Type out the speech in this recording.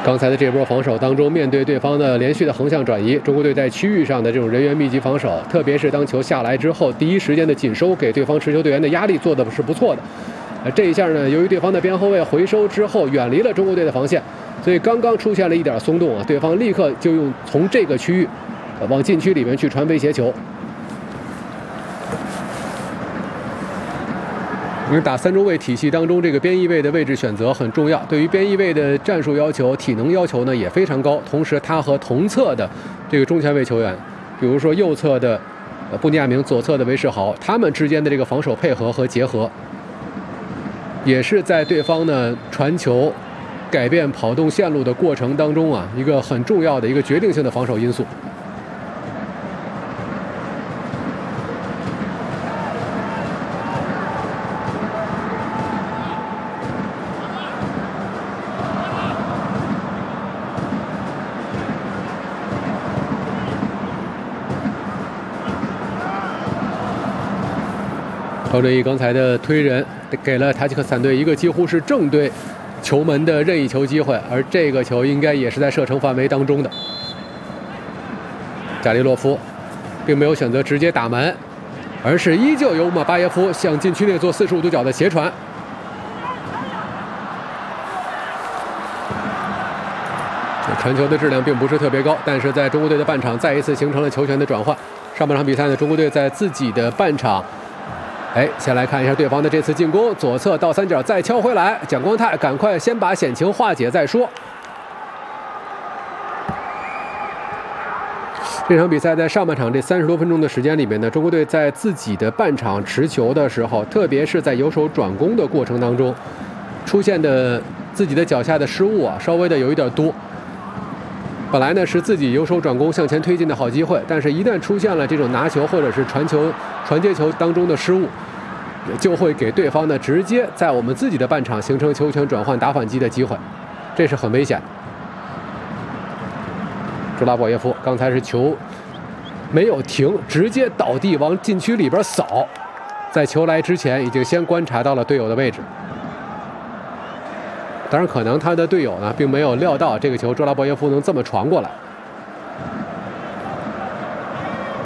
刚才的这波防守当中，面对对方的连续的横向转移，中国队在区域上的这种人员密集防守，特别是当球下来之后，第一时间的紧收，给对方持球队员的压力做的是不错的。这一下呢，由于对方的边后卫回收之后远离了中国队的防线，所以刚刚出现了一点松动啊，对方立刻就用从这个区域往禁区里面去传威胁球。因为打三中卫体系当中，这个边翼位的位置选择很重要。对于边翼位的战术要求、体能要求呢也非常高。同时，他和同侧的这个中前卫球员，比如说右侧的布尼亚明，左侧的韦世豪，他们之间的这个防守配合和结合，也是在对方呢传球、改变跑动线路的过程当中啊，一个很重要的一个决定性的防守因素。赵振义刚才的推人给了塔吉克斯坦队一个几乎是正对球门的任意球机会，而这个球应该也是在射程范围当中的。加利洛夫并没有选择直接打门，而是依旧由乌马巴耶夫向禁区内做45度角的斜传。传球的质量并不是特别高，但是在中国队的半场再一次形成了球权的转换。上半场比赛呢，中国队在自己的半场。先来看一下对方的这次进攻，左侧倒三角再敲回来，蒋光太赶快先把险情化解再说。这场比赛在上半场这30多分钟的时间里面呢，中国队在自己的半场持球的时候，特别是在由守转攻的过程当中，出现的自己的脚下的失误啊，稍微的有一点多。本来呢是自己由守转攻向前推进的好机会，但是一旦出现了这种拿球或者是传接球当中的失误，就会给对方呢直接在我们自己的半场形成球权转换打反击的机会，这是很危险的。朱拉博耶夫刚才是球没有停，直接倒地往禁区里边扫，在球来之前已经先观察到了队友的位置。当然，可能他的队友呢并没有料到这个球朱拉博耶夫能这么传过来。